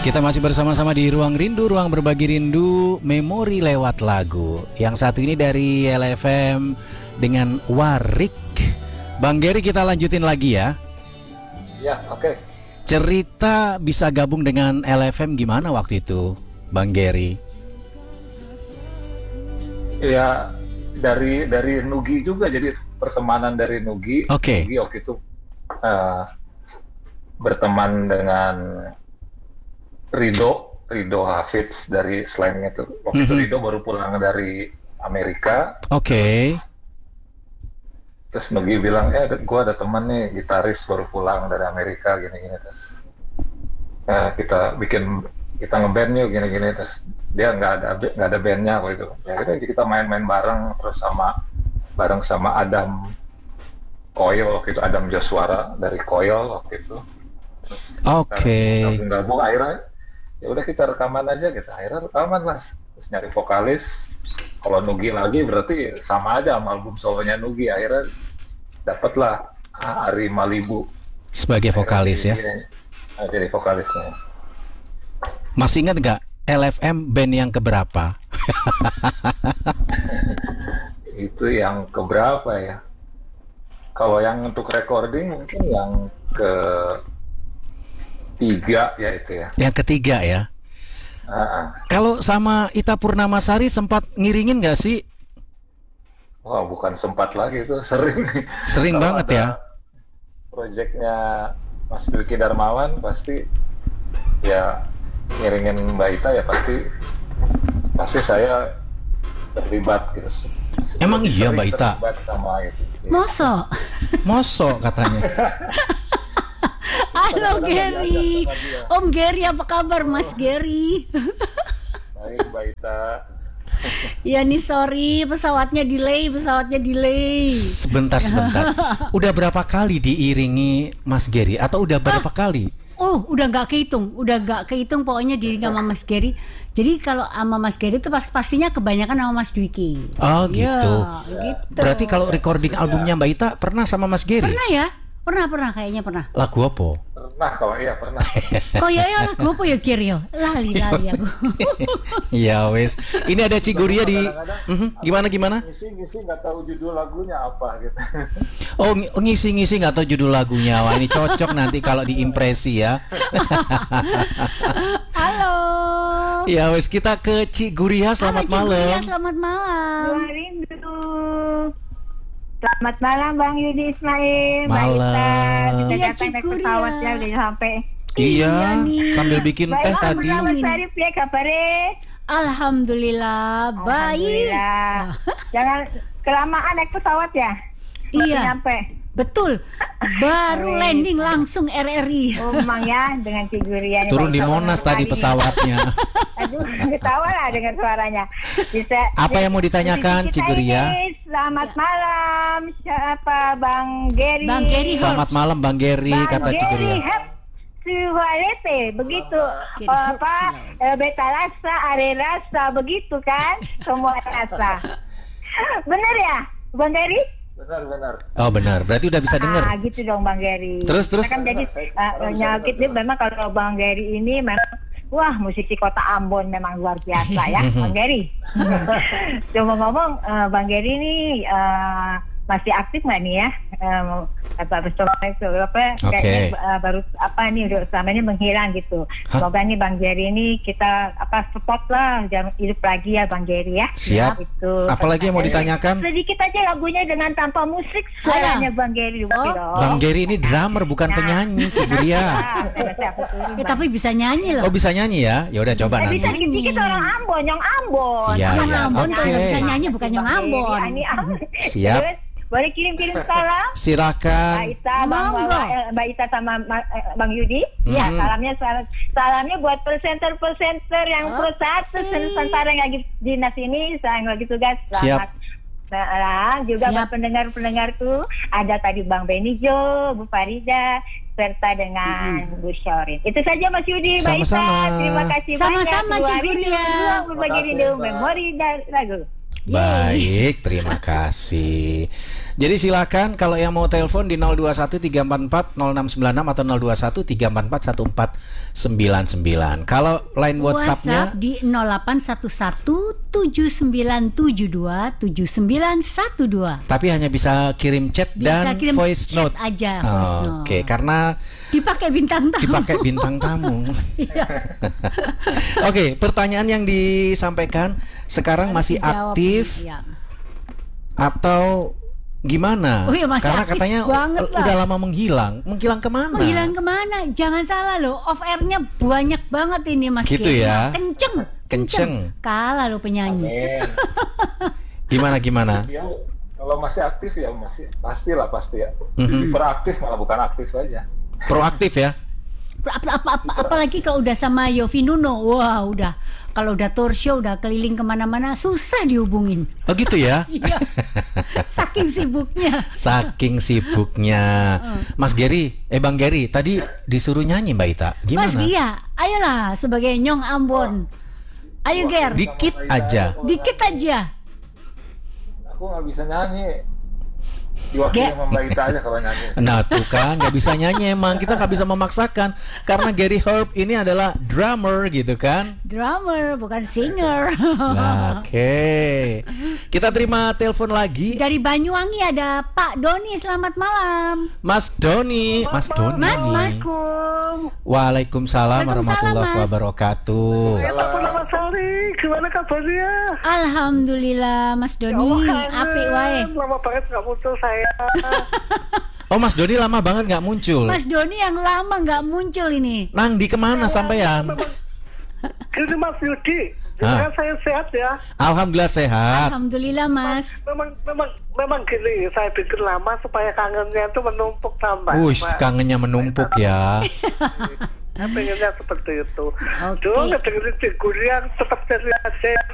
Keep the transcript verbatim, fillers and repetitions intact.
Kita masih bersama-sama di Ruang Rindu, Ruang Berbagi Rindu, Memori lewat lagu. Yang satu ini dari L F M dengan Warik. Bang Geri, kita lanjutin lagi ya. Ya, oke. Okay. Cerita bisa gabung dengan L F M gimana waktu itu, Bang Geri? Ya, dari dari Nugi juga, jadi pertemanan dari Nugi. Oke. Okay. Nugi waktu itu uh, berteman dengan Rido, Rido Hafiz dari Slang itu. Waktu mm-hmm. itu Rido baru pulang dari Amerika. Oke. Okay. Terus Nugi bilang, eh gue ada teman nih, gitaris baru pulang dari Amerika, gini-gini. Terus eh, kita bikin, kita ngeband yuk, gini-gini. Terus dia nggak ada nggak ada bandnya waktu itu. Ya kita, kita main-main bareng, terus sama bareng sama Adam Coil waktu itu, Adam Joshua dari Coil waktu itu. Oke. Okay. Gabung-gabung akhirnya. Ya udah kita rekaman aja gitu, akhirnya rekaman lah, terus nyari vokalis. Kalau Nugi lagi berarti sama aja sama album solonya Nugi, akhirnya dapatlah Ari Malibu sebagai vokalis ya. Jadi, jadi vokalisnya. Masih ingat nggak L F M band yang keberapa? Itu yang keberapa ya? Kalau yang untuk recording mungkin yang ke tiga ya itu ya. Yang ketiga ya. Uh-uh. Kalau sama Ita Purnamasari sempat ngiringin nggak sih? Wah, bukan sempat lagi, itu sering. Sering banget ya. Proyeknya Mas Bilky Darmawan pasti ya ngiringin Mbak Ita ya pasti pasti saya terlibat gitu. Emang iya Mbak Ita? Sama itu. Mosok? Mosok katanya. Halo Geri, Om Geri, apa kabar Mas Geri? Baik Mbak Ita. Ya nih sorry, pesawatnya delay, pesawatnya delay. Sebentar sebentar. Udah berapa kali diiringi Mas Geri atau udah berapa ah, kali? Oh, udah nggak kehitung, udah nggak kehitung pokoknya diiringi sama Mas Geri. Jadi kalau sama Mas Geri itu pas pastinya kebanyakan sama Mas Dwiki. Oh gitu. Ya, gitu. Berarti kalau recording albumnya Mbak Ita pernah sama Mas Geri? Pernah ya? Pernah, pernah, kayaknya pernah. Lagu apa? Pernah, kalau iya pernah. Kok ya ya lagu apa ya Geri ya? Lali, lali aku. Ya wes. Ini ada Ciguria di uh-huh. Gimana, gimana? Ngisi-ngisi gak tahu judul lagunya apa gitu. Oh, ngisi-ngisi gak tahu judul lagunya. Wah, ini cocok nanti kalau diimpresi ya. Halo. Ya wes, kita ke Ciguria. Selamat Halo, malam. Ciguria, selamat malam. Rindu. Selamat malam Bang Yudi Ismail. Malam. Kita iya, datang naik Ciguria. pesawat ya udah sampai. Iya, iya sambil bikin teh tadi. Selamat Sarif ya kabarnya. Alhamdulillah, baik. Alhamdulillah. Jangan kelamaan naik pesawat ya. Iya. Sampai. Betul. Baru landing langsung R R I. Oh, Mang ya dengan Ciguria. Turun di Monas tadi pesawatnya. Aduh, ketawa lah dengan suaranya. Bisa. Apa yang mau ditanyakan Ciguria? Selamat malam. Siapa Bang Geri? Bang Geri. Selamat malam Bang Geri, Bang kata Ciguria. Suhalete, begitu. Geri, oh, apa? E, beta rasa, are rasa, begitu kan? Semua rasa. Bener ya, Bang Geri? Benar-benar. Oh benar, berarti udah bisa dengar. Ah, gitu dong Bang Geri. Terus terus. Kan jadi uh, nyakit dia memang kalau Bang Geri ini memang wah musisi kota Ambon memang luar biasa ya Bang Geri. Cuma ngomong uh, Bang Geri ini uh, masih aktif nggak nih ya? Um, apa itu apa? Okay. Kayaknya uh, baru apa nih udah selama ini menghilang gitu. Hah? Semoga nih Bang Geri ini kita apa support lah jangan hidup lagi ya Bang Geri ya. Siap. Itu. Apalagi yang mau ditanyakan? Sedikit aja lagunya dengan tanpa musik suaranya Bang Geri. Oh. Bang Geri ini drummer bukan penyanyi Ciguria. Ya, tapi bisa nyanyi loh. Oh bisa nyanyi ya? Ya udah coba Eh, nanti. bisa dikit-dikit orang Ambon, yang Ambon. Iya, Nyong iya. Ambon Oke. kalau bisa nyanyi bukan Nyong Ambon. Ini Ambon. Siap. Terus, boleh kirim-kirim salam? Mbak Silakan. Ita, Bang, Monggo. Bang, eh, Mbak Ita sama Ma- eh, Bang Yudi. Iya. Ya, salamnya sal- salamnya buat presenter-presenter yang Oke. plus satu Nusantara yang lagi dinas ini, saya lagi tugas. Siap. Nah, juga Siap. buat pendengar-pendengarku ada tadi Bang Benijo, Bu Farida, serta dengan Bu Syorin. Itu saja Mas Yudi, Mbak Ita. Sama-sama. Terima kasih Sama-sama, banyak. Ciguria. Ruang Berbagi Rindu, Terima kasih, Mbak. memori dan lagu. Baik, terima kasih. Jadi silakan kalau yang mau telepon di nol dua satu tiga empat empat nol enam sembilan enam atau nol dua satu tiga empat empat satu empat sembilan sembilan. Kalau line WhatsApp-nya WhatsApp di nol delapan satu satu tujuh sembilan tujuh dua tujuh sembilan satu dua. tapi hanya bisa kirim chat Bisa dan kirim voice chat note. aja, Oh, voice Oke, note. karena Dipakai bintang tamu. dipakai bintang tamu. Iya. Oke, pertanyaan yang disampaikan sekarang masih Dijawab. aktif Iya. atau gimana? Oh iya, masih Karena aktif katanya banget u- lah. udah lama menghilang. Menghilang kemana? Menghilang kemana? Jangan salah loh, off airnya banyak banget ini Mas Gitu Geri. ya. Kenceng, Kenceng. Kalah lo penyanyi. Amin. Gimana gimana? Dia kalau masih aktif ya masih pasti lah pasti ya. Mhm. Hiperaktif malah bukan aktif aja. Proaktif ya? Apa, apa, apa, apalagi kalau udah sama Yofi Nuno, wah udah. Kalau udah tour show, udah keliling kemana-mana, susah dihubungin. Oh gitu ya? Iya. Saking sibuknya. Saking sibuknya. Mas Geri, eh Bang Geri, tadi disuruh nyanyi Mbak Ita. Gimana? Mas Gia, ayolah sebagai Nyong Ambon. Ayo Ger, Dikit aja. dikit aja. Aku nggak bisa nyanyi. Diwakili Ge- sama Mbak Ita aja kalau nyanyi. Nah tuh kan nggak bisa nyanyi emang, kita nggak bisa memaksakan karena Gary Herb ini adalah drummer gitu kan. Drummer, bukan singer. Nah, Oke, kita terima telepon lagi, Dari Banyuwangi ada Pak Doni, selamat malam. Mas Doni. Mas Doni. Mas, Mas. Waalaikumsalam Waalaikumsalam, warahmatullahi Mas. wabarakatuh. Mas Sari, gimana kabarnya? Alhamdulillah Mas Doni, apik wae. Lama banget nggak muncul saya. Oh Mas Doni lama banget nggak muncul. Mas Doni yang lama nggak muncul ini. Nang di kemana sampean? Gini Mas Yudi, Ah. gimana saya sehat ya? Alhamdulillah sehat. Alhamdulillah Mas. Memang memang memang gini, saya bikin lama supaya kangennya itu menumpuk tambah. Wush, Pak. kangennya menumpuk ya. Saya pengennya seperti itu. Oke. Dulu ngedengerin Cik Guri yang tetap ceria aja